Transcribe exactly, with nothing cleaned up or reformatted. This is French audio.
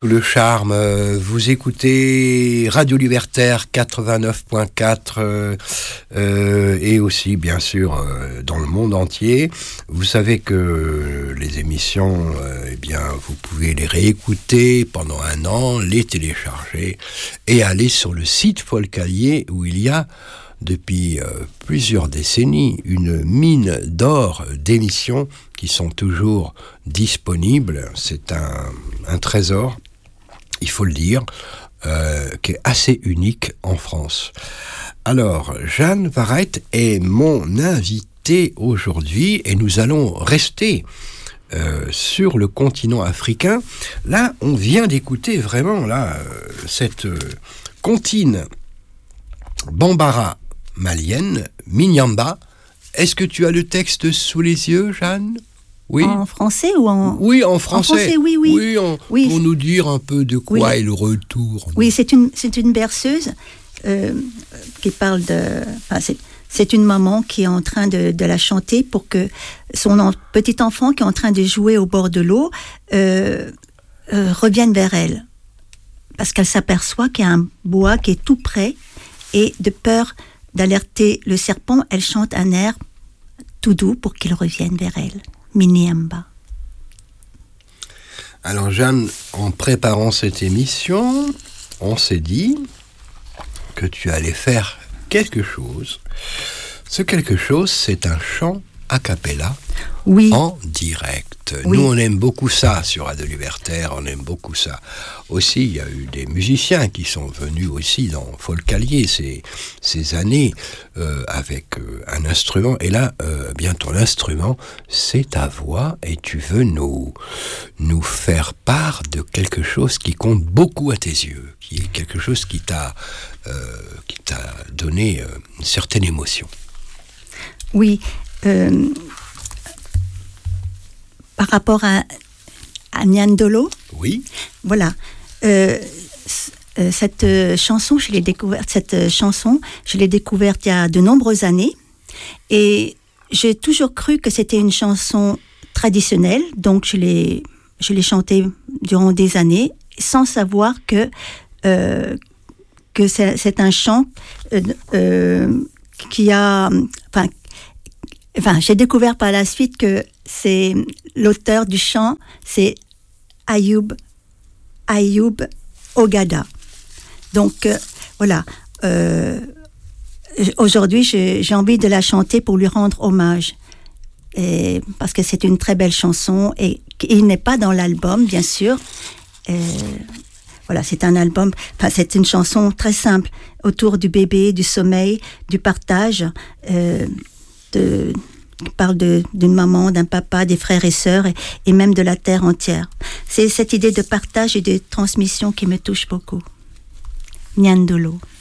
Le charme, euh, vous écoutez Radio Libertaire quatre-vingt-neuf point quatre euh, euh, et aussi bien sûr euh, dans le monde entier. Vous savez que les émissions, euh, eh bien, vous pouvez les réécouter pendant un an, les télécharger et aller sur le site Folcalier où il y a depuis euh, plusieurs décennies une mine d'or d'émissions qui sont toujours disponibles. C'est un, un trésor, il faut le dire, euh, qui est assez unique en France. Alors, Jeanne Varrette est mon invitée aujourd'hui et nous allons rester euh, sur le continent africain. Là, on vient d'écouter vraiment là, euh, cette euh, comptine Bambara malienne, Mignamba. Est-ce que tu as le texte sous les yeux, Jeanne ? Oui. En français ou en... Oui, en français. En français, oui, oui. Oui, en, oui. Pour nous dire un peu de quoi oui. est le retour. Oui, c'est une, c'est une berceuse euh, qui parle de... Enfin, c'est, c'est une maman qui est en train de, de la chanter pour que son en, petit enfant qui est en train de jouer au bord de l'eau euh, euh, revienne vers elle. Parce qu'elle s'aperçoit qu'il y a un bois qui est tout près et de peur d'alerter le serpent, elle chante un air tout doux pour qu'il revienne vers elle. Mignamba. Alors Jeanne, en préparant cette émission, on s'est dit que tu allais faire quelque chose. Ce quelque chose, c'est un chant a cappella oui. en direct. Oui. Nous, on aime beaucoup ça sur Radio Libertaire, on aime beaucoup ça. Aussi, il y a eu des musiciens qui sont venus aussi dans Folcalier ces, ces années euh, avec euh, un instrument. Et là, euh, bien ton instrument, c'est ta voix et tu veux nous, nous faire part de quelque chose qui compte beaucoup à tes yeux, qui est quelque chose qui t'a, euh, qui t'a donné euh, une certaine émotion. Oui. Euh, par rapport à, à Nyandolo, oui. Voilà. Euh, euh, cette euh, chanson, je l'ai découverte. Cette euh, chanson, je l'ai découverte il y a de nombreuses années, et j'ai toujours cru que c'était une chanson traditionnelle. Donc je l'ai, je l'ai chantée durant des années, sans savoir que euh, que c'est, c'est un chant euh, euh, qui a, enfin. Enfin, j'ai découvert par la suite que c'est l'auteur du chant, c'est Ayoub, Ayoub Ogada. Donc, euh, voilà. Euh, aujourd'hui, j'ai, j'ai envie de la chanter pour lui rendre hommage. Et, parce que c'est une très belle chanson et il n'est pas dans l'album, bien sûr. Et, voilà, c'est un album, enfin, c'est une chanson très simple autour du bébé, du sommeil, du partage. Euh, De, qui parle de, d'une maman, d'un papa, des frères et sœurs et, et même de la terre entière. C'est cette idée de partage et de transmission qui me touche beaucoup. Nyandolo.